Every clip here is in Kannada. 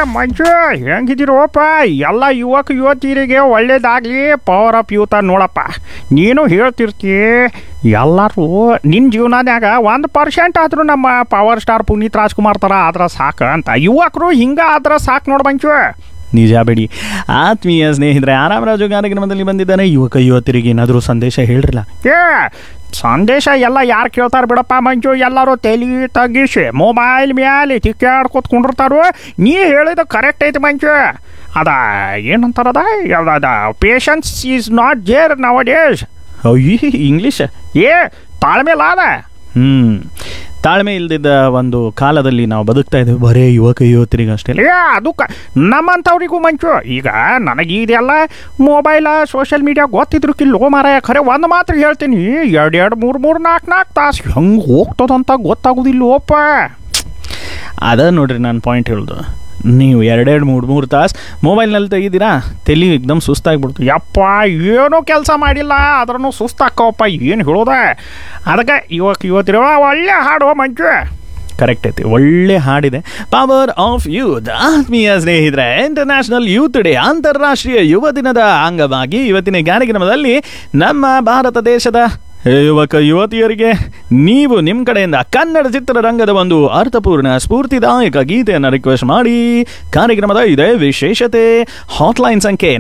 ಮಂಜು ಹೆಂಗಿದಿರೋಪ್ಪ? ಎಲ್ಲ ಯುವತಿಯರಿಗೆ ಒಳ್ಳೇದಾಗಲಿ, ಪವರ್ ಆಫ್ ಯೂತ್ ನೋಡಪ್ಪ. ನೀನು ಹೇಳ್ತಿರ್ತಿ ಎಲ್ಲರೂ ನಿನ್ನ ಜೀವನದಾಗ 1% ಆದರೂ ನಮ್ಮ ಪವರ್ ಸ್ಟಾರ್ ಪುನೀತ್ ರಾಜ್ಕುಮಾರ್ ಥರ ಆದ್ರೆ ಸಾಕು ಅಂತ. ಯುವಕರು ಹಿಂಗೆ ಆದ್ರೆ ಸಾಕು ನೋಡು ಮಂಜು. ನಿಜ ಬಿಡಿ. ಆತ್ಮೀಯ ಸ್ನೇಹಿತರೆ, ಆರಾಮರಾಜು ಕಾರ್ಯಕ್ರಮದಲ್ಲಿ ಬಂದಿದ್ದಾನೆ. ಯುವತಿಯರಿಗೆ ಏನಾದರೂ ಸಂದೇಶ ಹೇಳ್ರಲ್ಲ. ಸಂದೇಶ ಎಲ್ಲ ಯಾರು ಕೇಳ್ತಾರೆ ಬಿಡಪ್ಪ ಮಂಜು. ಎಲ್ಲರೂ ತಲೆ ತಗ್ಗಿಸಿ ಮೊಬೈಲ್ ಮೇಲೆ ತಿಕ್ಕಾಡ್ಕೊತ್ ಕುಂಡಿರ್ತಾರೋ. ನೀ ಹೇಳಿದ ಕರೆಕ್ಟ್ ಐತೆ ಮಂಜು. ಅದ ಏನಂತಾರದ ಯಾವ್ದಾದ patience is not there now days. English ತಾಳ್ಮೇಲೆ ಅದ. ತಾಳ್ಮೆ ಇಲ್ದಿದ್ದ ಒಂದು ಕಾಲದಲ್ಲಿ ನಾವು ಬದುಕ್ತಾ ಇದ್ದೇವೆ. ಬರೇ ಯುವತಿರಿಗೆ ಅಷ್ಟೇ. ಅದು ನಮ್ಮಂಥವ್ರಿಗೂ ಮಂಚು. ಈಗ ನನಗೆ ಇದೆಲ್ಲ ಮೊಬೈಲ ಸೋಷಿಯಲ್ ಮೀಡಿಯಾ ಗೊತ್ತಿದ್ರು ಕಿಲ್ಲೋ ಮಾರಾಯ. ಖರೆ ಒಂದು ಮಾತ್ರ ಹೇಳ್ತೀನಿ, 2 3 4 ತಾಸು ಹೆಂಗೆ ಹೋಗ್ತದಂತ ಗೊತ್ತಾಗೋದಿಲ್ಲೋಪ್ಪ. ಅದ ನೋಡ್ರಿ ನಾನು ಪಾಯಿಂಟ್ ಹೇಳೋದು. ನೀವು 2 3 ತಾಸು ಮೊಬೈಲ್ನಲ್ಲಿ ತೆಗಿದ್ದೀರಾ, ತಲೆ ಎಕ್ದಮ್ ಸುಸ್ತಾಗ್ಬಿಡ್ತು. ಯಪ್ಪ ಏನೂ ಕೆಲಸ ಮಾಡಿಲ್ಲ ಅದ್ರೂ ಸುಸ್ತಾಕ್ಕವಪ್ಪ. ಏನು ಹೇಳೋದ? ಅದಕ್ಕೆ ಯುವತಿರುವ ಒಳ್ಳೆ ಹಾಡು ಮಂಚು. ಕರೆಕ್ಟ್ ಐತಿ, ಒಳ್ಳೆ ಹಾಡಿದೆ. Power of youth. ಆತ್ಮೀಯ ಸ್ನೇಹಿತರೆ, ಇಂಟರ್ನ್ಯಾಷನಲ್ ಯೂತ್ ಡೇ, ಅಂತಾರಾಷ್ಟ್ರೀಯ ಯುವ ದಿನದ ಅಂಗವಾಗಿ ಇವತ್ತಿನ ಕಾರ್ಯಕ್ರಮದಲ್ಲಿ ನಮ್ಮ ಭಾರತ ದೇಶದ ಯುವತಿಯರಿಗೆ ನೀವು ನಿಮ್ಮ ಕಡೆಯಿಂದ ಕನ್ನಡ ಚಿತ್ರರಂಗದ ಒಂದು ಅರ್ಥಪೂರ್ಣ ಸ್ಫೂರ್ತಿದಾಯಕ ಗೀತೆಯನ್ನು ರಿಕ್ವೆಸ್ಟ್ ಮಾಡಿ. ಕಾರ್ಯಕ್ರಮದ ಇದೇ ವಿಶೇಷತೆ. ಹಾಟ್ಲೈನ್ ಸಂಖ್ಯೆ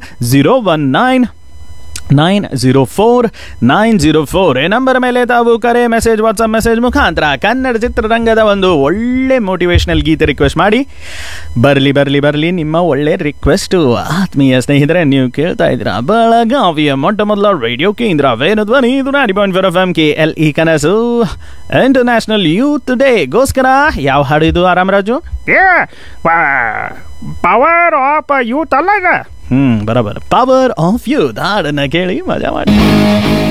904904 ನಂಬರ್ ಮೇಲೆ ತಾವು ಕರೆ, ಮೆಸೇಜ್, ವಾಟ್ಸಪ್ ಮೆಸೇಜ್ ಮುಖಾಂತರ ಕನ್ನಡ ಚಿತ್ರರಂಗದ ಒಂದು ಒಳ್ಳೆ ಮೋಟಿವೇಶನಲ್ ಗೀತೆ ರಿಕ್ವೆಸ್ಟ್ ಮಾಡಿ. ಬರಲಿ ನಿಮ್ಮ ಒಳ್ಳೆ ರಿಕ್ವೆಸ್ಟು. ಆತ್ಮೀಯ ಸ್ನೇಹಿತರೆ, ನೀವು ಕೇಳ್ತಾ ಇದ್ದೀರಾ ಬೆಳಗಾವಿಯ ಮೊಟ್ಟ ಮೊದಲ ರೇಡಿಯೋ ಕೇಂದ್ರ ವೇಣುಧ್ವನಿ. ಇದು 90.4 FM KLE ಕನಸು. ಇಂಟರ್ನ್ಯಾಷನಲ್ ಯೂತ್ ಡೇ ಗೋಸ್ಕರ ಯಾವ ಹಾಡು ಇದು ಆರಾಮರಾಜು? ಪವರ್ ಆಫ್ ಯೂತ್ ಅಲ್ಲ ಇದು? ಬರೋಬರ್, ಪವರ್ ಆಫ್ ಯೂತ್ ಹಾಡನ್ನ ಕೇಳಿ ಮಜಾ ಮಾಡಿ.